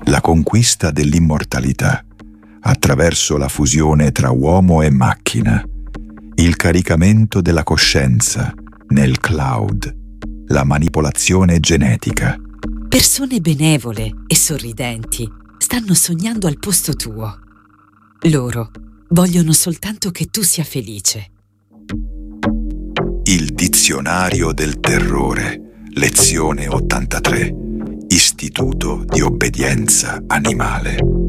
la conquista dell'immortalità attraverso la fusione tra uomo e macchina, il caricamento della coscienza nel cloud, la manipolazione genetica. Persone benevole e sorridenti stanno sognando al posto tuo. Loro vogliono soltanto che tu sia felice. Il dizionario del terrore, lezione 83, Istituto di obbedienza animale.